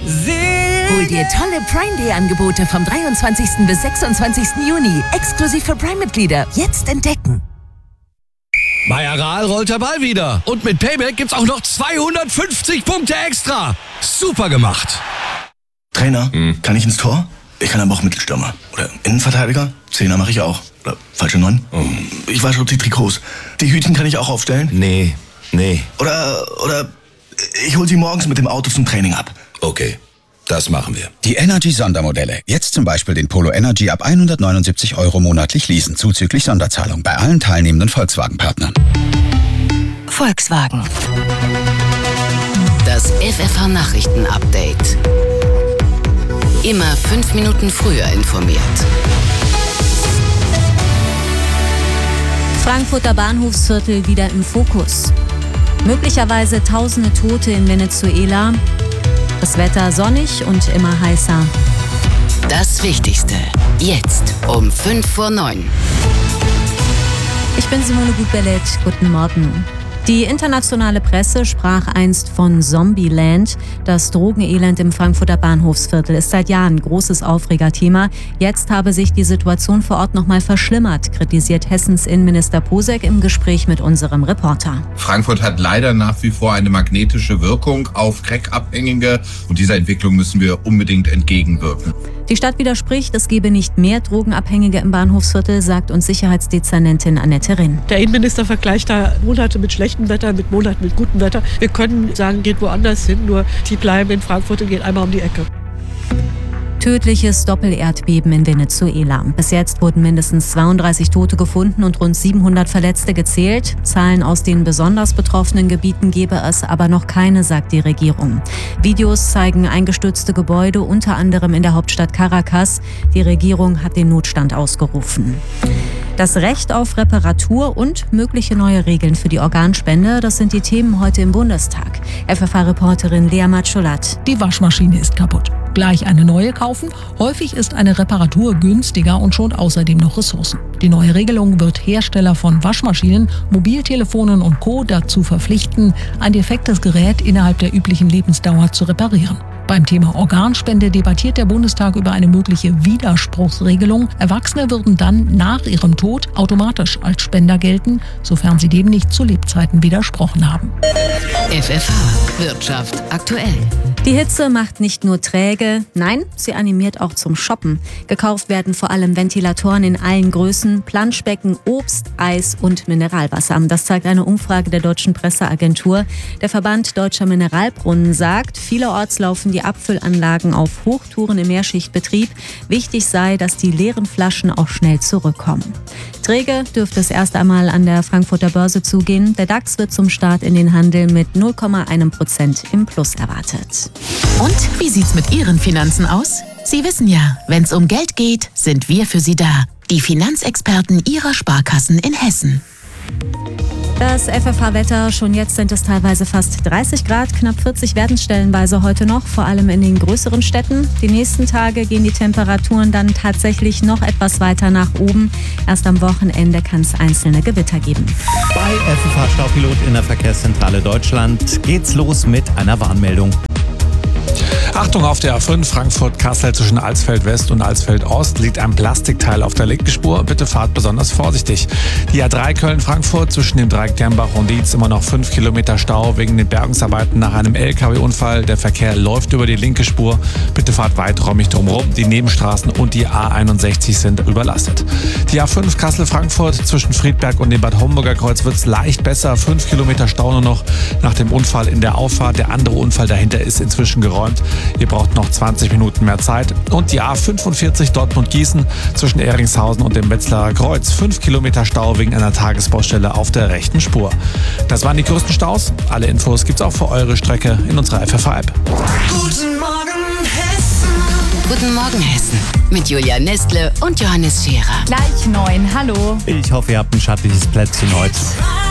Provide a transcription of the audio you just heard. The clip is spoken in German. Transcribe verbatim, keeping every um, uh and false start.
Hol dir tolle Prime Day Angebote vom dreiundzwanzigsten bis sechsundzwanzigsten Juni. Exklusiv für Prime-Mitglieder. Jetzt entdecken. Bei Aral rollt der Ball wieder. Und mit Payback gibt's auch noch zweihundertfünfzig Punkte extra. Super gemacht. Trainer, hm. kann ich ins Tor? Ich kann aber auch Mittelstürmer. Oder Innenverteidiger? Zehner mache ich auch. Oder falsche Neun? Oh. Ich wasche die Trikots. Die Hütchen kann ich auch aufstellen? Nee, nee. Oder, oder ich hol sie morgens mit dem Auto zum Training ab. Okay, das machen wir. Die Energy-Sondermodelle. Jetzt zum Beispiel den Polo Energy ab hundertneunundsiebzig Euro monatlich leasen, zuzüglich Sonderzahlung bei allen teilnehmenden Volkswagen-Partnern. Volkswagen. Das F F H-Nachrichten-Update. Immer fünf Minuten früher informiert. Frankfurter Bahnhofsviertel wieder im Fokus. Möglicherweise tausende Tote in Venezuela. Das Wetter sonnig und immer heißer. Das Wichtigste. Jetzt um fünf vor neun. Ich bin Simone Gutbellet. Guten Morgen. Die internationale Presse sprach einst von Zombieland. Das Drogenelend im Frankfurter Bahnhofsviertel ist seit Jahren großes Aufregerthema. Jetzt habe sich die Situation vor Ort noch mal verschlimmert, kritisiert Hessens Innenminister Posek im Gespräch mit unserem Reporter. Frankfurt hat leider nach wie vor eine magnetische Wirkung auf Crack-Abhängige und dieser Entwicklung müssen wir unbedingt entgegenwirken. Die Stadt widerspricht, es gebe nicht mehr Drogenabhängige im Bahnhofsviertel, sagt uns Sicherheitsdezernentin Annette Rinn. Der Innenminister vergleicht da Monate mit schlechtem Wetter mit Monaten mit gutem Wetter. Wir können sagen, geht woanders hin, nur die bleiben in Frankfurt und gehen einmal um die Ecke. Tödliches Doppelerdbeben in Venezuela. Bis jetzt wurden mindestens zweiunddreißig Tote gefunden und rund siebenhundert Verletzte gezählt. Zahlen aus den besonders betroffenen Gebieten gebe es aber noch keine, sagt die Regierung. Videos zeigen eingestürzte Gebäude, unter anderem in der Hauptstadt Caracas. Die Regierung hat den Notstand ausgerufen. Das Recht auf Reparatur und mögliche neue Regeln für die Organspende, das sind die Themen heute im Bundestag. F F H-Reporterin Lea Matscholat. Die Waschmaschine ist kaputt. Gleich eine neue kaufen? Häufig ist eine Reparatur günstiger und schont außerdem noch Ressourcen. Die neue Regelung wird Hersteller von Waschmaschinen, Mobiltelefonen und Co. dazu verpflichten, ein defektes Gerät innerhalb der üblichen Lebensdauer zu reparieren. Beim Thema Organspende debattiert der Bundestag über eine mögliche Widerspruchsregelung. Erwachsene würden dann nach ihrem Tod automatisch als Spender gelten, sofern sie dem nicht zu Lebzeiten widersprochen haben. F F H Wirtschaft aktuell. Die Hitze macht nicht nur träge, nein, sie animiert auch zum Shoppen. Gekauft werden vor allem Ventilatoren in allen Größen, Planschbecken, Obst, Eis und Mineralwasser. Das zeigt eine Umfrage der Deutschen Presseagentur. Der Verband Deutscher Mineralbrunnen sagt, vielerorts laufen die Abfüllanlagen auf Hochtouren im Mehrschichtbetrieb. Wichtig sei, dass die leeren Flaschen auch schnell zurückkommen. Träge dürfte es erst einmal an der Frankfurter Börse zugehen. Der DAX wird zum Start in den Handel mit null Komma eins Prozent im Plus erwartet. Und wie sieht's mit Ihren Finanzen aus? Sie wissen ja, wenn's um Geld geht, sind wir für Sie da. Die Finanzexperten Ihrer Sparkassen in Hessen. Das F F H-Wetter, schon jetzt sind es teilweise fast dreißig Grad, knapp vierzig werden es stellenweise heute noch, vor allem in den größeren Städten. Die nächsten Tage gehen die Temperaturen dann tatsächlich noch etwas weiter nach oben. Erst am Wochenende kann es einzelne Gewitter geben. Bei F F H-Staupilot in der Verkehrszentrale Deutschland geht's los mit einer Warnmeldung. Achtung auf der A fünf Frankfurt-Kassel zwischen Alsfeld West und Alsfeld Ost liegt ein Plastikteil auf der linken Spur. Bitte fahrt besonders vorsichtig. Die A drei Köln-Frankfurt zwischen dem Dreieck Dernbach und Dietz immer noch fünf Kilometer Stau wegen den Bergungsarbeiten nach einem L K W-Unfall. Der Verkehr läuft über die linke Spur. Bitte fahrt weiträumig drumherum. Die Nebenstraßen und die A einundsechzig sind überlastet. Die A fünf Kassel-Frankfurt zwischen Friedberg und dem Bad Homburger Kreuz wird es leicht besser. fünf Kilometer Stau nur noch nach dem Unfall in der Auffahrt. Der andere Unfall dahinter ist inzwischen geräumt. Ihr braucht noch zwanzig Minuten mehr Zeit. Und die A fünfundvierzig Dortmund-Gießen zwischen Ehringshausen und dem Wetzlarer Kreuz. fünf Kilometer Stau wegen einer Tagesbaustelle auf der rechten Spur. Das waren die größten Staus. Alle Infos gibt's auch für eure Strecke in unserer F F H-App. Guten Morgen Hessen. Guten Morgen Hessen. Mit Julia Nestle und Johannes Scherer. Gleich neun. Hallo. Ich hoffe, ihr habt ein schattiges Plätzchen heute.